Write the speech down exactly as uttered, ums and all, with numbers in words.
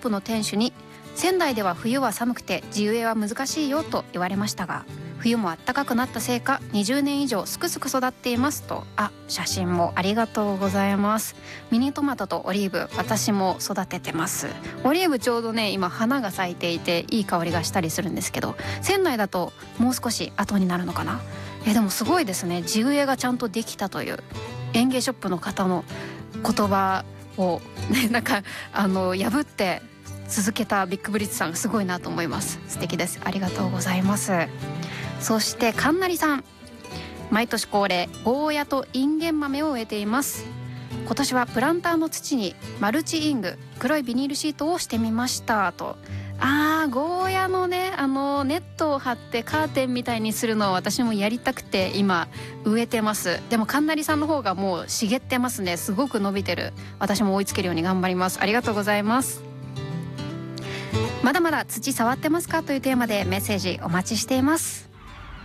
プの店主に仙台では冬は寒くて地植えは難しいよと言われましたが、冬も暖かくなったせいかにじゅうねん以上すくすく育っていますと。あ、写真もありがとうございます。ミニトマトとオリーブ、私も育ててます。オリーブちょうどね今花が咲いていていい香りがしたりするんですけど、仙台だともう少し後になるのかな。えでもすごいですね、地植えがちゃんとできたという園芸ショップの方の言葉を、ね、なんかあの破って続けたビッグブリッツさんがすごいなと思います。素敵です。ありがとうございます。そしてかんなりさん、毎年恒例ゴーヤとインゲン豆を植えています。今年はプランターの土にマルチイング、黒いビニールシートをしてみましたと。あー、ゴーヤのねあのネットを張ってカーテンみたいにするのを私もやりたくて今植えてます。でもかんなりさんの方がもう茂ってますね。すごく伸びてる。私も追いつけるように頑張ります。ありがとうございます。まだまだ土触ってますかというテーマでメッセージお待ちしています。